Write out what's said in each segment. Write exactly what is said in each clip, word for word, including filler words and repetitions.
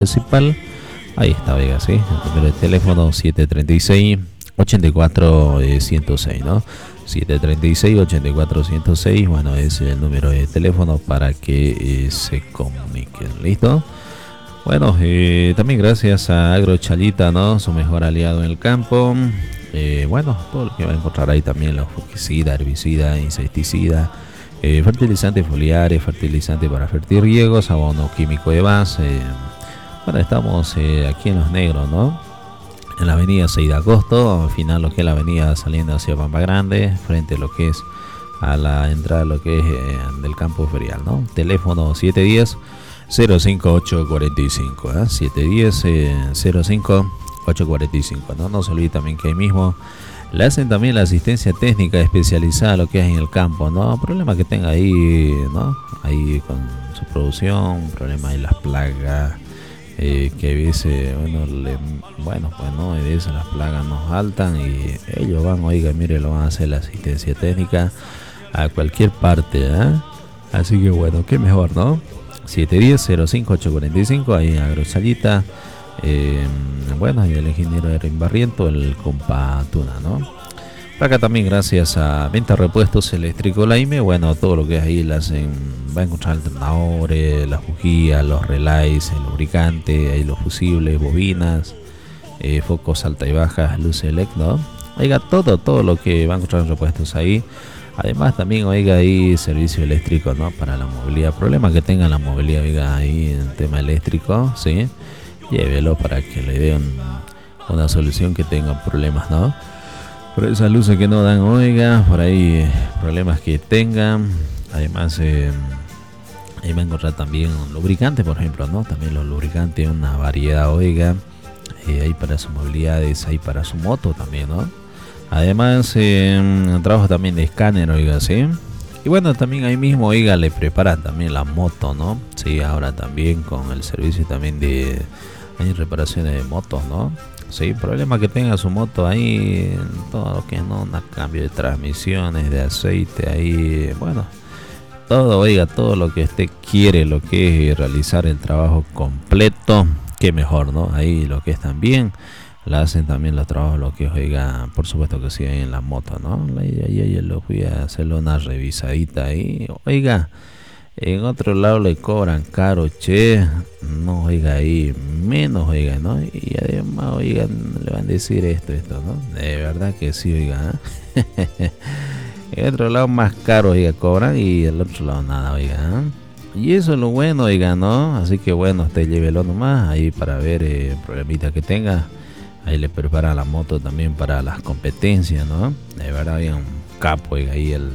Principal. Ahí está, oiga, sí. El número de teléfono siete tres seis, ocho cuatro uno cero seis, ¿no? siete tres seis, ocho cuatro uno cero seis. Bueno, es el número de teléfono para que eh, se comuniquen. ¿Listo? Bueno, eh, también gracias a Agro Chalita, ¿no? Su mejor aliado en el campo. Eh, bueno, todo lo que va a encontrar ahí también: los fungicidas, herbicidas, insecticidas, eh, fertilizantes foliares, fertilizantes para fertirriegos, abono químico de base. Eh, bueno, estamos eh, aquí en Los Negros, ¿no? En la avenida seis de agosto, al final lo que es la avenida saliendo hacia Pampa Grande, frente a lo que es a la entrada lo que es eh, del campo ferial, ¿no? Teléfono siete uno cero, cero cinco ocho cuatro cinco, ¿eh? siete uno cero, cero cinco ocho cuatro cinco, ¿no? No se olvide también que ahí mismo le hacen también la asistencia técnica especializada a lo que es en el campo, ¿no? Problema que tenga ahí, ¿no? Ahí con su producción, problema de las plagas. Eh, que a veces, bueno, le, bueno, pues no, de eso las plagas nos saltan y ellos van, oiga, mire, lo van a hacer la asistencia técnica a cualquier parte, ¿eh? Así que bueno, qué mejor, ¿no? siete uno cero, cero cinco ocho cuatro cinco, ahí en Agrosalita, eh, bueno, y el ingeniero Erin Barriento, el compa Tuna, ¿no? Acá también gracias a Venta Repuestos Eléctrico Laime, bueno, todo lo que es ahí, las en, va a encontrar alternadores, las bujías, los relays, el lubricante, ahí los fusibles, bobinas, eh, focos alta y baja, luces L E D, ¿no? Oiga, todo, todo lo que va a encontrar en repuestos ahí. Además también, oiga, ahí servicio eléctrico, ¿no? Para la movilidad, problema que tenga la movilidad, oiga, ahí en tema eléctrico, ¿sí? Llévelo para que le den una solución que tenga problemas, ¿no? Por esas luces que no dan, oiga, por ahí eh, problemas que tengan. Además, eh, ahí va a encontrar también un lubricante, por ejemplo, ¿no? También los lubricantes, una variedad, oiga. Eh, hay para sus movilidades, hay para su moto también, ¿no? Además, eh, trabajo también de escáner, oiga, ¿sí? Y bueno, también ahí mismo, oiga, le preparan también la moto, ¿no? Sí, ahora también con el servicio también de... hay reparaciones de motos, ¿no? Sí, problema que tenga su moto ahí, todo lo que no, un cambio de transmisiones, de aceite ahí, bueno, todo, oiga, todo lo que usted quiere, lo que es realizar el trabajo completo, que mejor, ¿no? Ahí lo que es también, la hacen también los trabajos, lo que es, oiga, por supuesto que sí, ahí en la moto, ¿no? Ahí, ahí, ahí lo fui a hacerle una revisadita ahí, oiga. En otro lado le cobran caro, che, no, oiga, ahí menos, oiga, ¿no? Y además, oiga, le van a decir esto, esto, ¿no? De verdad que sí, oiga, ¿eh? En otro lado más caro, oiga, cobran, y el otro lado nada, oiga, ¿eh? Y eso es lo bueno, oiga, ¿no? Así que bueno, usted llévelo nomás ahí para ver eh, problemitas que tenga. Ahí le prepara la moto también para las competencias, ¿no? De verdad, hay un capo, oiga, ahí el...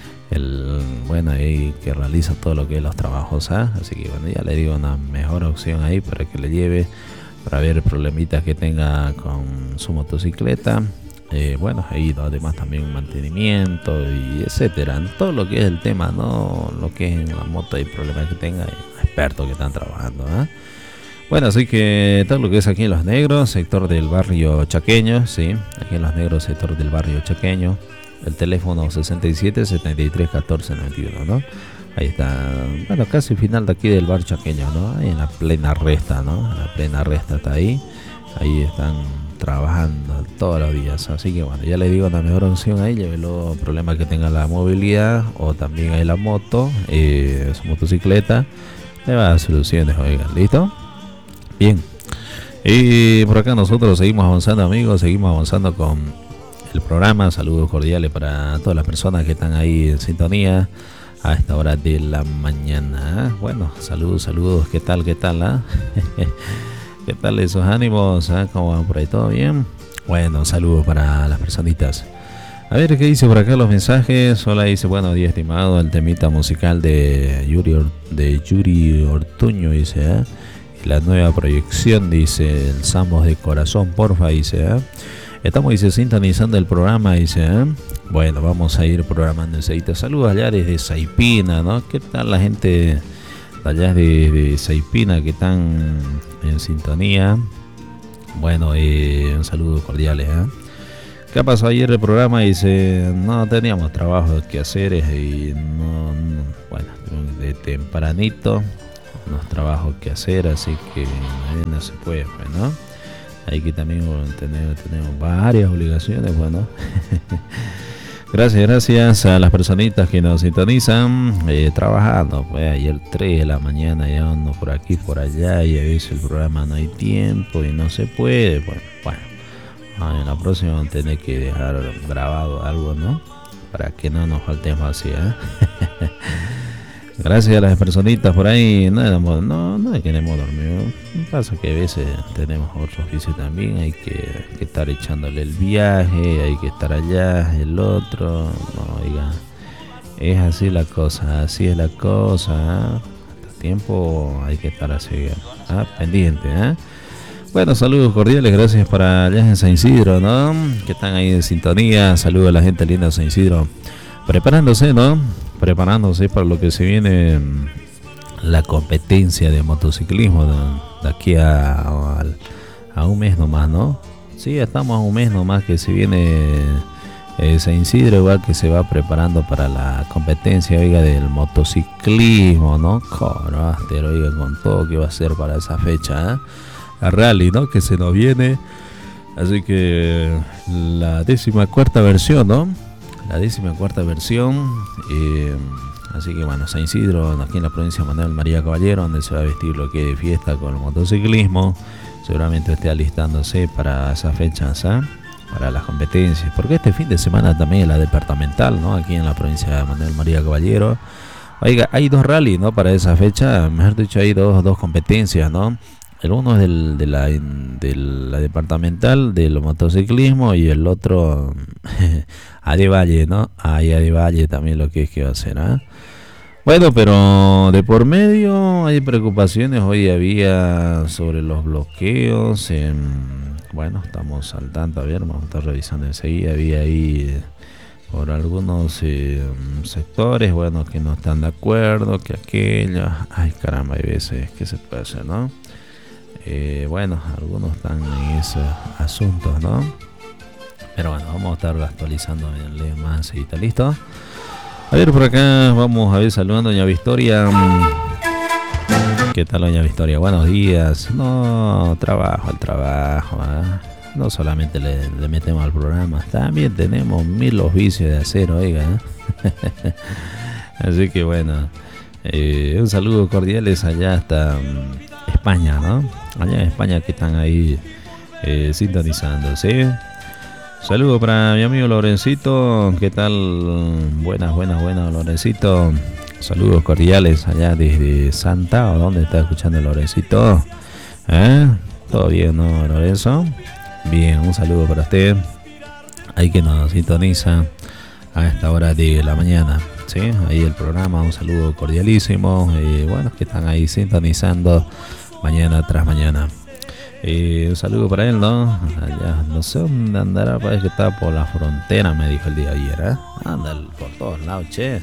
el bueno, ahí que realiza todo lo que es los trabajos, ¿eh? Así que bueno, ya le digo, una mejor opción ahí para que le lleve, para ver problemitas que tenga con su motocicleta, eh, bueno, ahí además también mantenimiento y etcétera, todo lo que es el tema, no lo que es en la moto y problemas que tenga, expertos que están trabajando, ¿eh? Bueno, así que todo lo que es aquí en Los Negros, sector del barrio Chaqueño, sí, aquí en Los Negros, sector del barrio Chaqueño. El teléfono sesenta y siete, setenta y tres, catorce, noventa y uno, ¿no? Ahí está, bueno, casi final de aquí del bar chaqueño, ¿no? Ahí en la plena resta, ¿no? En la plena resta está ahí. Ahí están trabajando todos los días. Así que bueno, ya le digo, la mejor opción ahí, llévelo, problemas que tenga la movilidad o también hay la moto, eh, su motocicleta, le va a dar soluciones, oigan, ¿listo? Bien. Y por acá nosotros seguimos avanzando, amigos, seguimos avanzando con el programa. Saludos cordiales para todas las personas que están ahí en sintonía a esta hora de la mañana. Bueno, saludos, saludos, ¿qué tal, qué tal? ¿Eh? ¿Qué tal esos ánimos? ¿Eh? ¿Cómo van por ahí? ¿Todo bien? Bueno, saludos para las personitas. A ver, ¿qué dice por acá los mensajes? Hola, dice, buenos días, estimado, el temita musical de Yuri, Or- de Yuri Ortuño, dice, ¿eh? La nueva proyección, dice, el Samos de Corazón, porfa, dice, ¿eh? Estamos, dice, sintonizando el programa, dice, ¿eh? Bueno, vamos a ir programando enseguida. Saludos allá desde Saipina, ¿no? ¿Qué tal la gente allá de, de Saipina que están en sintonía? Bueno, eh, un saludo cordiales, ¿eh? ¿Qué pasó ayer el programa? Dice, no teníamos trabajo que hacer y no, no bueno, de tempranito unos trabajos que hacer, así que eh, no se puede, pues, ¿no? Hay que también tener, tener varias obligaciones, bueno. Gracias, gracias a las personitas que nos sintonizan, eh, trabajando, pues ayer tres de la mañana ya ando por aquí, por allá, y a veces el programa no hay tiempo y no se puede, bueno, bueno, ah, en la próxima vamos a tener que dejar grabado algo, ¿no? Para que no nos faltemos así, ¿eh? Gracias a las personitas por ahí, no, no, no queremos dormir. Pasa que a veces tenemos otros oficios también, hay que, que estar echándole el viaje, hay que estar allá, el otro, no, oiga, es así la cosa, así es la cosa, ¿eh? Hasta tiempo hay que estar así, ¿eh? Pendiente, ¿eh? Bueno, saludos cordiales, gracias para allá en San Isidro, ¿no? Que están ahí en sintonía, saludos a la gente linda de San Isidro, preparándose, ¿no? Preparándose para lo que se viene, la competencia de motociclismo de, de aquí a, a, a un mes nomás, ¿no? Sí, estamos a un mes nomás que se viene eh, San Isidro, igual que se va preparando para la competencia, oiga, del motociclismo, ¿no? Carácter, oiga, con todo que va a ser para esa fecha, ¿eh? La rally, ¿no? Que se nos viene, así que la décima cuarta versión, ¿no? La décima cuarta versión, eh, así que bueno, San Isidro, aquí en la provincia de Manuel María Caballero, donde se va a vestir lo que es fiesta con el motociclismo, seguramente esté alistándose para esas fechas, ¿eh? Para las competencias, porque este fin de semana también la departamental, ¿no? Aquí en la provincia de Manuel María Caballero, oiga, hay dos rallies, ¿no? Para esa fecha, mejor dicho, hay dos, dos competencias, ¿no? El uno es del, de, la, de la departamental del motociclismo y el otro a de Valle, ¿no? Ahí a de Valle también lo que es que va a ser, ¿eh? Bueno, pero de por medio hay preocupaciones. Hoy había sobre los bloqueos. Eh, bueno, estamos al tanto, a ver, vamos a estar revisando enseguida. Había ahí eh, por algunos eh, sectores, bueno, que no están de acuerdo, que aquello. Ay, caramba, hay veces que se puede hacer, ¿no? Eh, bueno, algunos están en esos asuntos, ¿no? Pero bueno, vamos a estar actualizando en el más y está listo. A ver, por acá vamos a ver saludando a doña Victoria. ¿Qué tal, doña Victoria? Buenos días. No, trabajo, el trabajo, ¿eh? No solamente le, le metemos al programa, también tenemos mil oficios de hacer, oiga, ¿eh? Así que bueno, eh, un saludo cordiales allá hasta um, España, ¿no? Allá en España que están ahí eh, sintonizando, ¿sí? Saludos para mi amigo Lorencito. ¿Qué tal? Buenas, buenas, buenas, Lorencito. Saludos cordiales allá desde Santa. ¿O dónde está escuchando Lorencito? ¿Eh? ¿Todo bien, no, Lorenzo? Bien, un saludo para usted. Ahí que nos sintoniza a esta hora de la mañana, ¿sí? Ahí el programa, un saludo cordialísimo. Eh, bueno, que están ahí sintonizando mañana tras mañana. Eh, un saludo para él, ¿no? Allá, no sé dónde andará, parece que está por la frontera, me dijo el día de ayer, ¿eh? Anda por todos lados, che.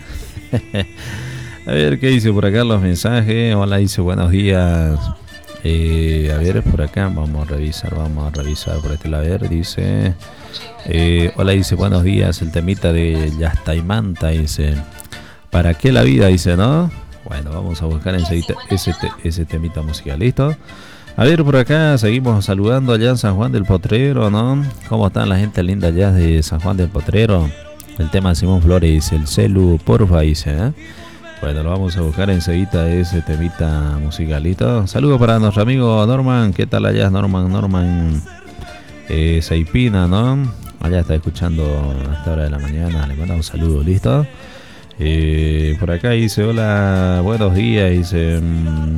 A ver qué dice por acá los mensajes. Hola, dice buenos días. Eh, a ver, por acá vamos a revisar, vamos a revisar por este lado. A ver, dice eh, hola, dice buenos días. El temita de Yastaimanta, dice ¿para qué la vida? Dice, ¿no? Bueno, vamos a buscar enseguida ese, te, ese temita musical, ¿listo? A ver, por acá seguimos saludando allá en San Juan del Potrero, ¿no? ¿Cómo están la gente linda allá de San Juan del Potrero? El tema de Simón Flores, dice, el celu, porfa, dice, ¿eh? Bueno, lo vamos a buscar enseguida ese temita musicalito. Saludos para nuestro amigo Norman. ¿Qué tal allá, Norman? Norman eh, Saipina, ¿no? Allá está escuchando a esta hora de la mañana. Le mando un saludo, ¿listo? Eh, por acá dice, hola, buenos días, dice... Mmm,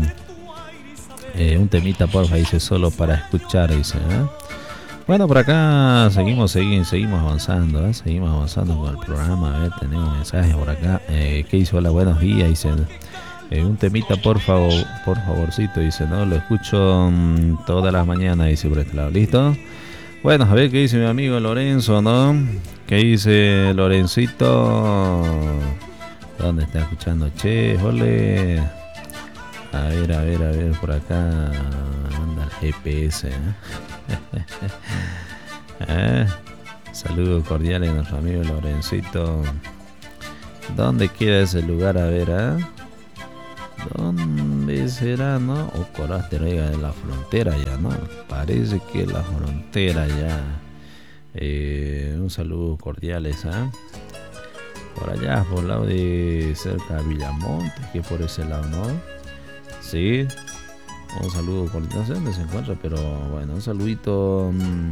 Eh, un temita, porfa, dice, solo para escuchar, dice, ¿eh? Bueno, por acá seguimos, seguimos, seguimos avanzando, ¿eh? Seguimos avanzando con el programa. A ver, tenemos mensajes por acá. Eh, ¿Qué dice? Hola, buenos días, dice. Eh, un temita, por favor, por favorcito, dice, ¿no? Lo escucho mmm, todas las mañanas, dice, por este lado, ¿listo? Bueno, a ver qué dice mi amigo Lorenzo, ¿no? ¿Qué dice Lorencito? ¿Dónde está escuchando? Che, ole. A ver, a ver, a ver, por acá anda el G P S, ¿eh? ¿Eh? Saludos cordiales a nuestro amigo Lorencito. ¿Dónde queda ese lugar? A ver, ¿eh? ¿Dónde será, no? O Corasterega de la frontera ya, ¿no? Parece que la frontera ya. Eh, un saludo cordiales, ¿ah? ¿eh? Por allá, por el lado de cerca de Villamonte, que por ese lado, ¿no? Sí. Un saludo cordial, no sé dónde se encuentra, pero bueno, un saludito. Mmm,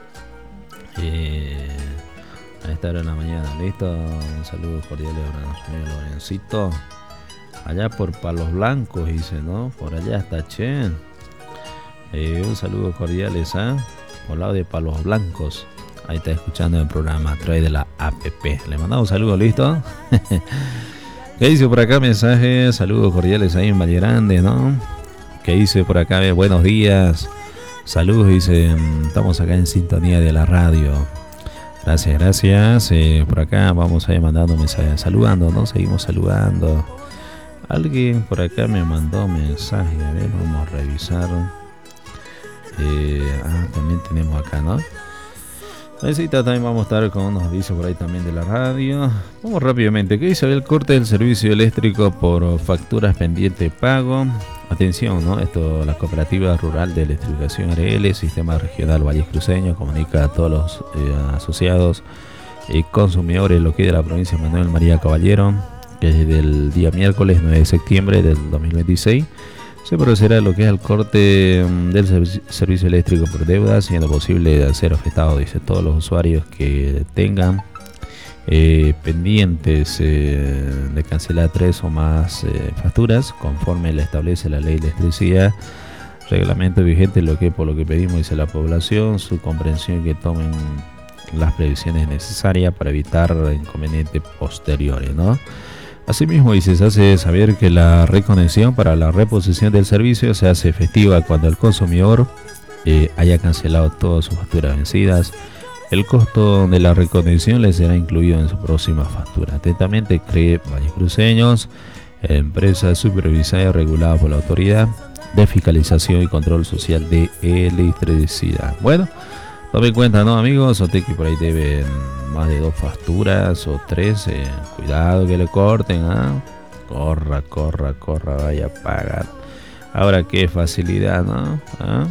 eh, a esta hora de la mañana, listo. Un saludo cordial a nuestro amigo Lorencito. Allá por Palos Blancos, dice, ¿no? Por allá está Chen. Eh, un saludo cordiales, ¿ah? ¿eh? Por el lado de Palos Blancos. Ahí está escuchando el programa a través de la app. Le mandamos un saludo, listo. ¿Qué dice por acá? Mensajes, saludos cordiales ahí en Valle Grande, ¿no? ¿Qué dice por acá? Buenos días. Saludos, dice. Estamos acá en sintonía de la radio. Gracias, gracias. Eh, por acá vamos a ir mandando mensajes, saludando, ¿no? Seguimos saludando. Alguien por acá me mandó mensaje. A ver, vamos a revisar. Eh, ah, también tenemos acá, ¿no? Necesita también vamos a estar con unos avisos por ahí también de la radio. Vamos rápidamente. ¿Qué dice el corte del servicio eléctrico por facturas pendiente de pago? Atención, ¿no? Esto, la Cooperativa Rural de Electrificación A R L, Sistema Regional Valles Cruceños, comunica a todos los eh, asociados y consumidores lo que es de la provincia de Manuel María Caballero, que desde el día miércoles nueve de septiembre del dos mil veintiséis se procederá lo que es el corte del servicio eléctrico por deuda, siendo posible ser afectado, dice, todos los usuarios que tengan eh, pendientes eh, de cancelar tres o más eh, facturas, conforme le establece la ley de electricidad, reglamento vigente, lo que por lo que pedimos, dice la población, su comprensión, que tomen las previsiones necesarias para evitar inconvenientes posteriores, ¿no? Asimismo, dice, se hace saber que la reconexión para la reposición del servicio se hace efectiva cuando el consumidor eh, haya cancelado todas sus facturas vencidas. El costo de la reconexión le será incluido en su próxima factura. Atentamente, C R E E Valles Cruceños, empresa supervisada y regulada por la Autoridad de Fiscalización y Control Social de Electricidad. Bueno, tome en cuenta, ¿no, amigos? O te que por ahí deben más de dos facturas o tres, eh, cuidado que le corten, ¿ah? Corra, corra, corra, vaya a pagar. Ahora qué facilidad, ¿no? ¿Ah?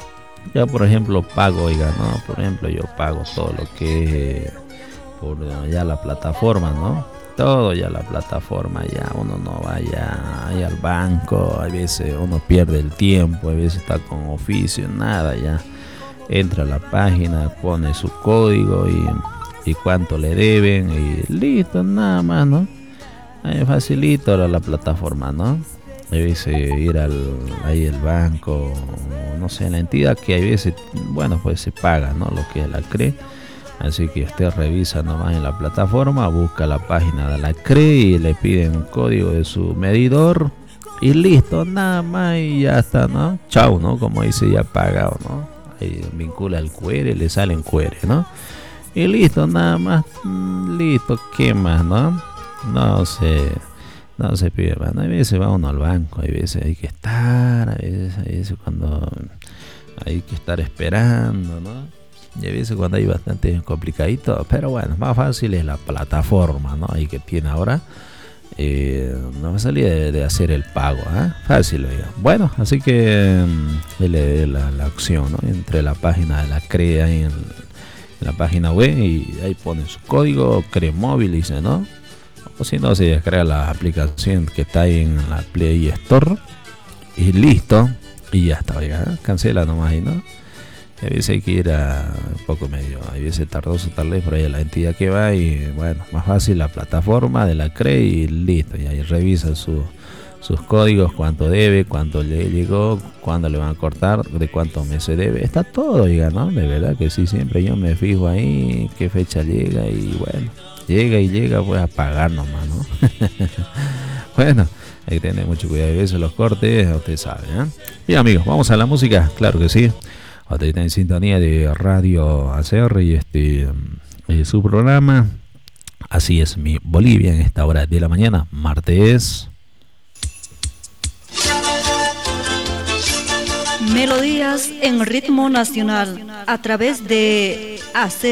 Ya por ejemplo pago, oiga, ¿no? Por ejemplo yo pago todo lo que es por ya la plataforma, ¿no? Todo ya la plataforma, ya uno no vaya ahí al banco, a veces uno pierde el tiempo, a veces está con oficio, nada, ya entra a la página, pone su código y y cuánto le deben y listo, nada más, ¿no? Ahí facilito ahora la plataforma, ¿no? A veces ir al ahí el banco, no sé, la entidad que hay veces, bueno, pues se paga, ¿no? Lo que es la C R E E. Así que usted revisa nomás en la plataforma, busca la página de la C R E E y le piden un código de su medidor y listo, nada más y ya está, ¿no? Chau, ¿no? Como dice, ya pagado, ¿no? Ahí vincula el Q R, le sale en Q R, ¿no? Y listo, nada más, listo, ¿qué más, no? No se, no se pide más. Hay veces va uno al banco, hay veces hay que estar, hay veces, hay veces cuando hay que estar esperando, ¿no? Y hay veces cuando hay bastante complicadito, pero bueno, más fácil es la plataforma, ¿no? Ahí que tiene ahora, eh, no va a salir de, de hacer el pago, ¿eh? Fácil, oiga. Bueno, así que dele la, la opción, ¿no? Entre la página de la C R E E ahí en la página web y ahí ponen su código, C R E E móvil, dice, ¿no? O si no, se descarga la aplicación que está ahí en la Play Store y listo, y ya está, oiga, ¿eh? Cancela nomás ahí, ¿no? Y a veces hay que ir a un poco medio, a veces tardoso, tal vez por ahí a la entidad que va y bueno, más fácil la plataforma de la C R E E y listo, y ahí revisa su sus códigos, cuánto debe, cuánto le llegó, cuándo le van a cortar, de cuántos meses debe, está todo, oiga, ¿no? De verdad que sí, siempre yo me fijo ahí, qué fecha llega y bueno, llega y llega, pues a pagar nomás, ¿no? Bueno, hay que tener mucho cuidado, a veces los cortes, usted sabe, ¿eh? Bien, amigos, vamos a la música, claro que sí. Usted está en sintonía de Radio A C R y este es su programa. Así es, mi Bolivia en esta hora de la mañana, martes. Melodías en ritmo nacional a través de A C